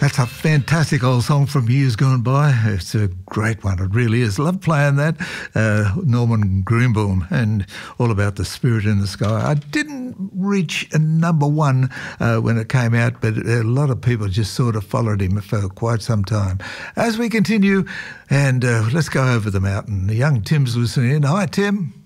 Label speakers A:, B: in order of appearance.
A: That's a fantastic old song from years gone by. It's a great one, it really is. Love playing that. Norman Greenbaum, and all about the spirit in the sky. I didn't reach a number one when it came out, but a lot of people just sort of followed him for quite some time. As we continue, and let's go over the mountain. The young Tim's listening in. Hi, Tim.